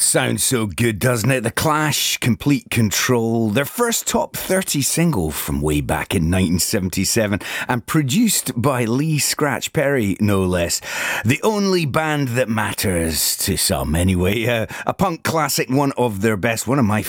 Sounds so good, doesn't it? The Clash, Complete Control, their first top 30 single from way back in 1977 and produced by Lee Scratch Perry, no less. The only band that matters, to some anyway. A punk classic, one of their best, one of my